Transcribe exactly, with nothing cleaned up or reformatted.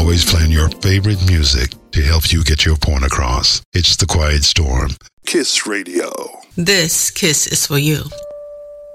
always playing your favorite music to help you get your point across. It's The Quiet Storm. Kiss Radio. This Kiss is for you.